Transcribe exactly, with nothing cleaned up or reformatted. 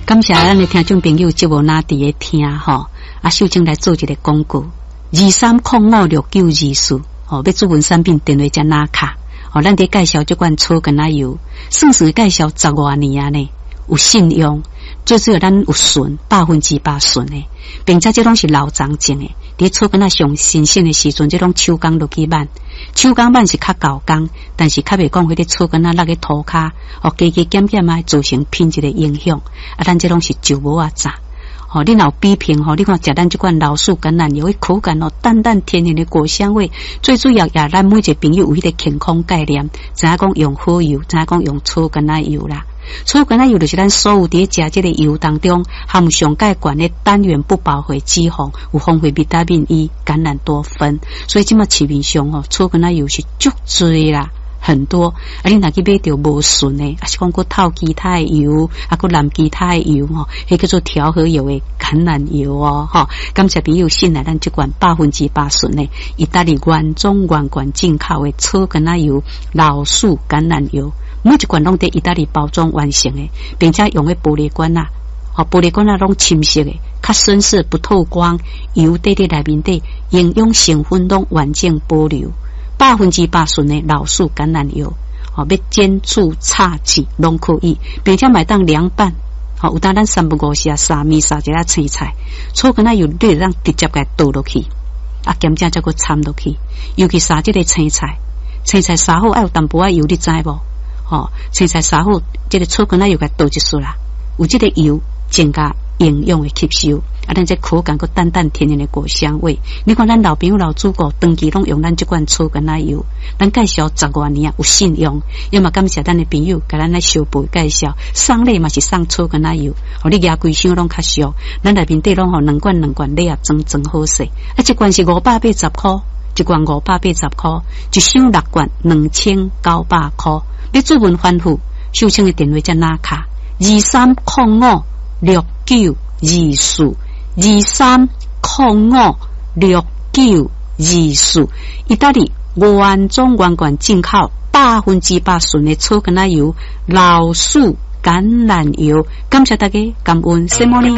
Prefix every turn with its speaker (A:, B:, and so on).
A: 感谢咱的听众朋友节目哪伫咧听吼，啊，秀清来做一个广告，二三零五六九二四，哦，要主文产品电话加拿卡，哦，咱伫介绍这款草根仔油，算是介绍十外年啊呢，有信用，最主要咱有纯，百分之百纯的，并且这拢是老长种的，伫草根仔上新鲜的时阵，这种手工落去慢，手工慢是较高工，但是较袂讲迄个草根仔落去涂骹，哦，加加减减啊，造成品质的影响，啊，咱这拢是酒无啊炸。哦，你若有比拼吼，你看食咱这款老树橄榄油，口感哦淡淡甜甜的果香味，最主要也咱每一个朋友有迄个健康概念，知影讲用好油，知影讲用草橄榄油啦。草橄榄油就是咱所有伫食这个油当中含上介悬的单元不饱和脂肪，有丰富维他命 E、橄榄多酚，所以即马市面上吼草橄榄油是足多啦。很多，啊，你若去买到无纯的，啊是讲佫透其他的油，啊佫淋其他的油吼，迄叫做调和油的橄榄油哦，吼。感谢朋友信赖咱这款百分之百纯的意大利原装原罐进口的草橄榄油、老树橄榄油，每一罐拢伫意大利包装完成的，并且用的玻璃罐啊，哦，玻璃罐啊拢深色的，较深色不透光，油滴伫内面底，营养成分拢完整保留。百分之百纯的老树橄榄油，哦，要煎煮炒煮拢可以，并且买当凉拌，哦，有当咱三不五时啊，沙米沙一下青菜，草橄榄油你让直接给倒落去，啊，咸正再个掺落去，尤其沙这个青菜，青菜沙好爱有淡薄仔油，你知无？哦，青菜沙好，这个草橄榄油给倒一束啦，有这个油增加营养的吸收，啊，咱这口感个淡淡甜甜的果香味。你看咱老朋友老祖国长期拢用咱这款草橄榄油，咱介绍十多年啊有信用，要么感谢咱的朋友给咱来小辈介绍，送礼嘛是送草橄榄油，互你牙规箱拢较俗，咱内面底拢互两罐两罐礼盒装装好势，啊，一罐是五百八十块，一罐五百八十块，一箱六罐两千九百块。要注文反复，秀清的电话在哪卡？二三零五六九二四，二三零五六九二四，意大利原装原罐进口，百分之百纯的草橄榄油、老树橄榄油。感谢大家，感恩，什么呢？